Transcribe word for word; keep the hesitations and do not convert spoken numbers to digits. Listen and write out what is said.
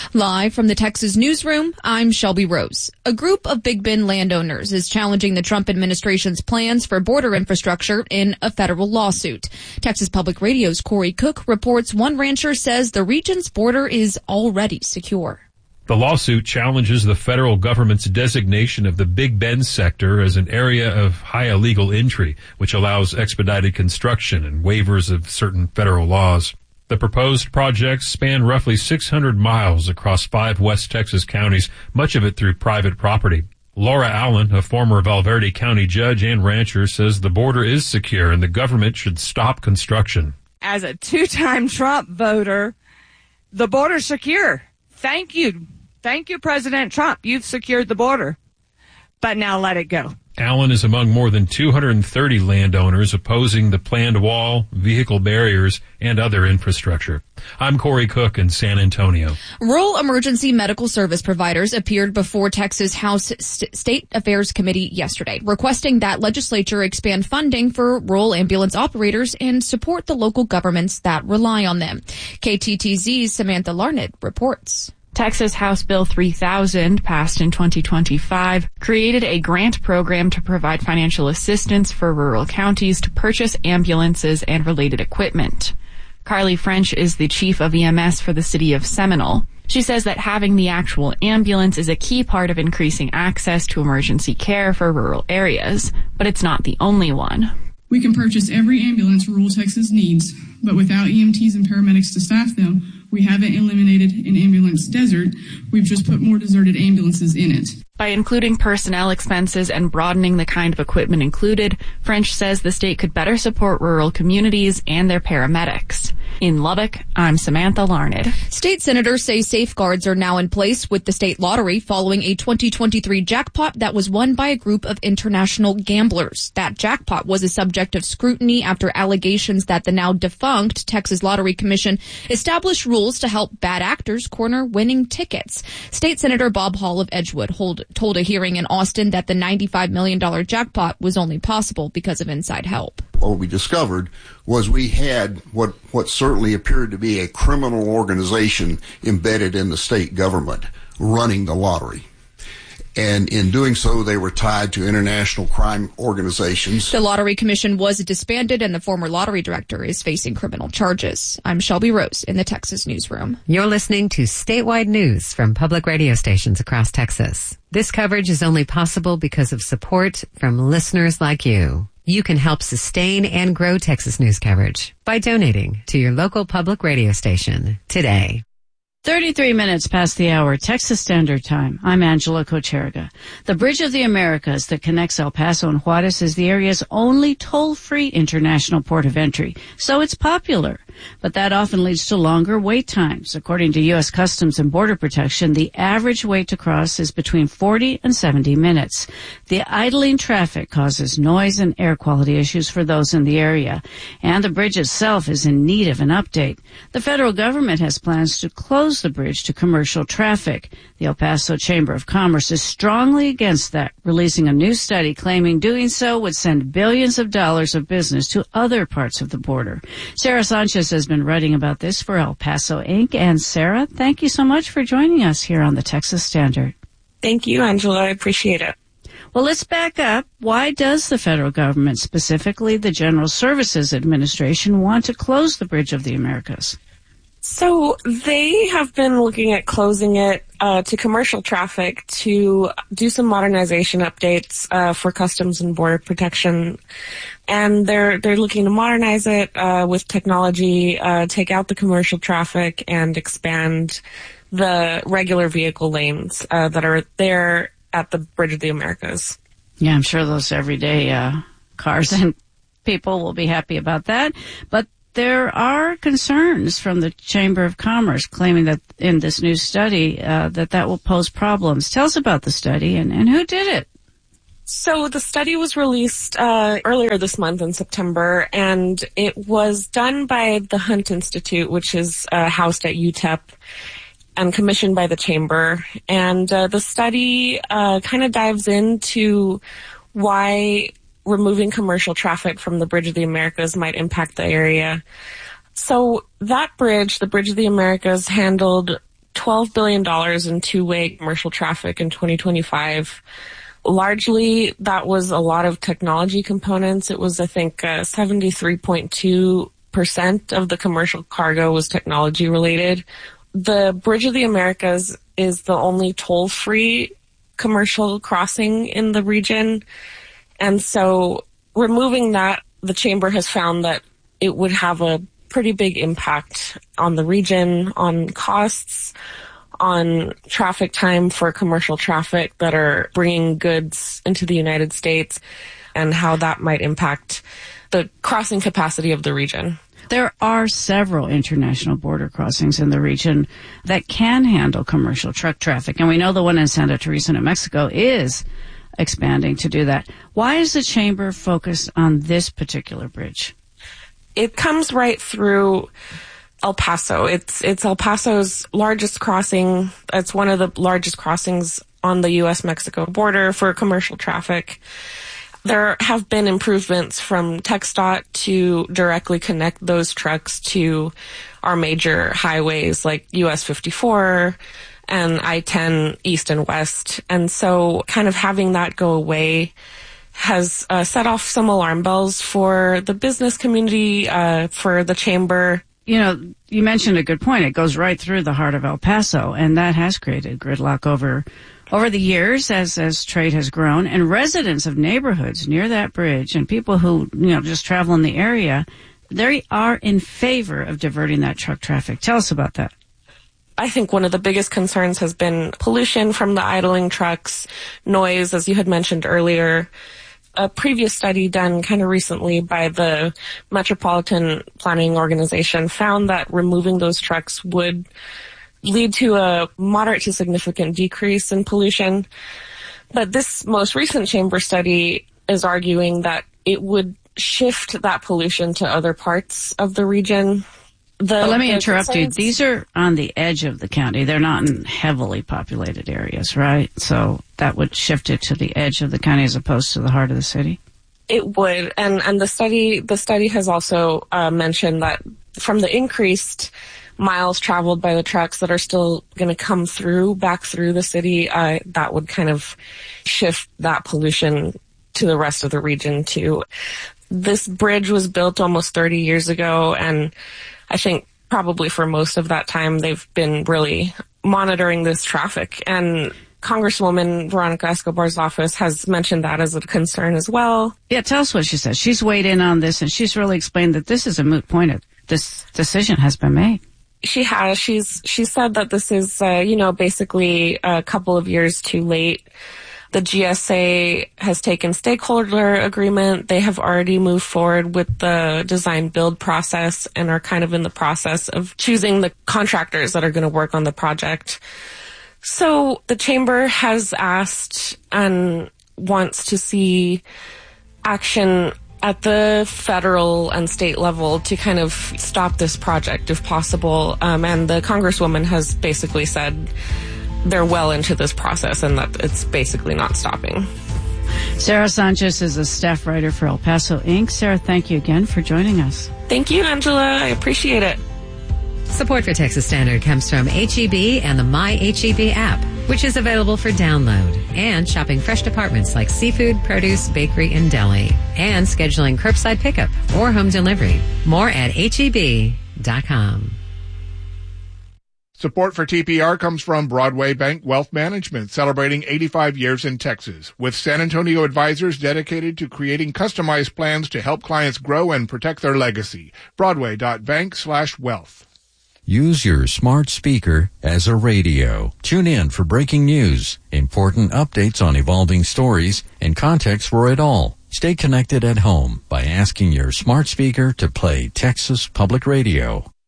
Live from the Texas newsroom, I'm Shelby Rose. A group of Big Bend landowners is challenging the Trump administration's plans for border infrastructure in a federal lawsuit. Texas Public Radio's Corey Cook reports one rancher says the region's border is already secure. The lawsuit challenges the federal government's designation of the Big Bend sector as an area of high illegal entry, which allows expedited construction and waivers of certain federal laws. The proposed projects span roughly six hundred miles across five West Texas counties, much of it through private property. Laura Allen, a former Valverde County judge and rancher, says the border is secure and the government should stop construction. As a two-time Trump voter, the border's secure. Thank you. Thank you, President Trump. You've secured the border. But now let it go. Allen is among more than two hundred thirty landowners opposing the planned wall, vehicle barriers, and other infrastructure. I'm Corey Cook in San Antonio. Rural emergency medical service providers appeared before Texas House St- State Affairs Committee yesterday, requesting that legislature expand funding for rural ambulance operators and support the local governments that rely on them. K T T Z's Samantha Larned reports. Texas House Bill three thousand, passed in twenty twenty-five, created a grant program to provide financial assistance for rural counties to purchase ambulances and related equipment. Carly French is the chief of E M S for the city of Seminole. She says that having the actual ambulance is a key part of increasing access to emergency care for rural areas, but it's not the only one. We can purchase every ambulance rural Texas needs, but without E M Ts and paramedics to staff them, we haven't eliminated an ambulance desert. We've just put more deserted ambulances in it. By including personnel expenses and broadening the kind of equipment included, French says the state could better support rural communities and their paramedics. In Lubbock, I'm Samantha Larned. State senators say safeguards are now in place with the state lottery following a twenty twenty-three jackpot that was won by a group of international gamblers. That jackpot was a subject of scrutiny after allegations that the now defunct Texas Lottery Commission established rules to help bad actors corner winning tickets. State Senator Bob Hall of Edgewood hold, told a hearing in Austin that the ninety-five million dollars jackpot was only possible because of inside help. What we discovered was we had what, what certainly appeared to be a criminal organization embedded in the state government running the lottery. And in doing so, they were tied to international crime organizations. The Lottery Commission was disbanded, and the former lottery director is facing criminal charges. I'm Shelby Rose in the Texas newsroom. You're listening to statewide news from public radio stations across Texas. This coverage is only possible because of support from listeners like you. You can help sustain and grow Texas news coverage by donating to your local public radio station today. thirty-three minutes past the hour, Texas Standard Time. I'm Angela Kocherga. The Bridge of the Americas that connects El Paso and Juarez is the area's only toll-free international port of entry, so it's popular. But that often leads to longer wait times. According to U S Customs and Border Protection, the average wait to cross is between forty and seventy minutes. The idling traffic causes noise and air quality issues for those in the area, and the bridge itself is in need of an update. The federal government has plans to close the bridge to commercial traffic. The El Paso Chamber of Commerce is strongly against that, releasing a new study claiming doing so would send billions of dollars of business to other parts of the border. Sarah Sanchez has been writing about this for El Paso Incorporated. And Sarah, thank you so much for joining us here on the Texas Standard. Thank you, Angela. I appreciate it. Well, let's back up. Why does the federal government, specifically the General Services Administration, want to close the Bridge of the Americas? So they have been looking at closing it uh, to commercial traffic to do some modernization updates uh, for Customs and Border Protection. And they're they're looking to modernize it uh, with technology, uh, take out the commercial traffic, and expand the regular vehicle lanes uh, that are there at the Bridge of the Americas. Yeah, I'm sure those everyday uh, cars and people will be happy about that. But there are concerns from the Chamber of Commerce claiming that in this new study uh, that that will pose problems. Tell us about the study and, and who did it. So the study was released uh, earlier this month in September, and it was done by the Hunt Institute, which is uh, housed at U T E P and commissioned by the Chamber. And uh, the study uh, kind of dives into why removing commercial traffic from the Bridge of the Americas might impact the area. So that bridge, the Bridge of the Americas, handled twelve billion dollars in two-way commercial traffic in twenty twenty-five. Largely, that was a lot of technology components. It was, I think, uh, seventy-three point two percent of the commercial cargo was technology related. The Bridge of the Americas is the only toll-free commercial crossing in the region. And so removing that, the chamber has found that it would have a pretty big impact on the region, on costs, on traffic time for commercial traffic that are bringing goods into the United States, and how that might impact the crossing capacity of the region. There are several international border crossings in the region that can handle commercial truck traffic, and we know the one in Santa Teresa, New Mexico, is expanding to do that. Why is the chamber focused on this particular bridge? It comes right through El Paso. It's it's El Paso's largest crossing. It's one of the largest crossings on the U S Mexico border for commercial traffic. There have been improvements from TxDOT to directly connect those trucks to our major highways like U S fifty-four and I ten east and west. And so kind of having that go away has uh, set off some alarm bells for the business community, uh, for the chamber. You know, you mentioned a good point. It goes right through the heart of El Paso, and that has created gridlock over over the years as as trade has grown. And residents of neighborhoods near that bridge and people who, you know, just travel in the area, they are in favor of diverting that truck traffic. Tell us about that. I think one of the biggest concerns has been pollution from the idling trucks, noise, as you had mentioned earlier. A previous study done kind of recently by the Metropolitan Planning Organization found that removing those trucks would lead to a moderate to significant decrease in pollution. But this most recent chamber study is arguing that it would shift that pollution to other parts of the region. The, well, let me the interrupt concerns- you. These are on the edge of the county. They're not in heavily populated areas, right? So that would shift it to the edge of the county as opposed to the heart of the city? It would. And, and the study, the study has also uh, mentioned that from the increased miles traveled by the trucks that are still going to come through, back through the city, uh, that would kind of shift that pollution to the rest of the region too. This bridge was built almost thirty years ago, and I think probably for most of that time, they've been really monitoring this traffic. And Congresswoman Veronica Escobar's office has mentioned that as a concern as well. Yeah, tell us what she says. She's weighed in on this, and she's really explained that this is a moot point. This decision has been made. She has. She's she said that this is, uh, you know, basically a couple of years too late. The G S A has taken stakeholder agreement. They have already moved forward with the design build process and are kind of in the process of choosing the contractors that are going to work on the project. So the chamber has asked and wants to see action at the federal and state level to kind of stop this project if possible. Um, and the Congresswoman has basically said they're well into this process and that it's basically not stopping. Sarah Sanchez is a staff writer for El Paso Incorporated. Sarah, thank you again for joining us. Thank you, Angela. I appreciate it. Support for Texas Standard comes from H E B and the My H E B app, which is available for download, and shopping fresh departments like seafood, produce, bakery, and deli, and scheduling curbside pickup or home delivery. More at H E B dot com. Support for T P R comes from Broadway Bank Wealth Management, celebrating eighty-five years in Texas, with San Antonio advisors dedicated to creating customized plans to help clients grow and protect their legacy. Broadway.bank slash wealth. Use your smart speaker as a radio. Tune in for breaking news, important updates on evolving stories, and context for it all. Stay connected at home by asking your smart speaker to play Texas Public Radio.